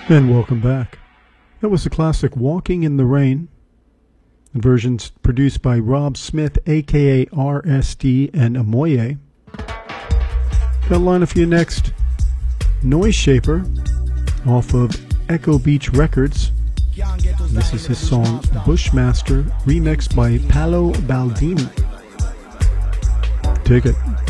And welcome back. That was the classic Walking in the Rain, versions produced by Rob Smith, aka RSD and Amoye. Got a line for you next. Noise Shaper off of Echo Beach Records. This is his song Bushmaster, remixed by Paolo Baldini. Dig it.